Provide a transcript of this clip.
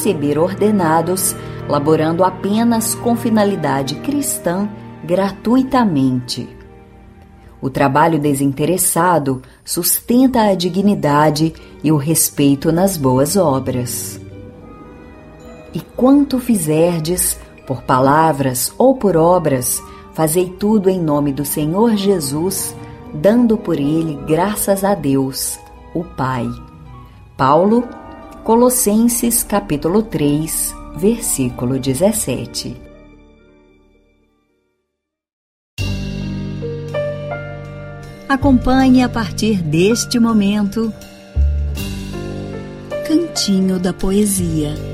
receber ordenados, laborando apenas com finalidade cristã, gratuitamente. O trabalho desinteressado sustenta a dignidade e o respeito nas boas obras. E quanto fizerdes, por palavras ou por obras, fazei tudo em nome do Senhor Jesus, dando por ele graças a Deus, o Pai. Paulo, Colossenses capítulo 3, versículo 17. Acompanhe a partir deste momento Cantinho da Poesia.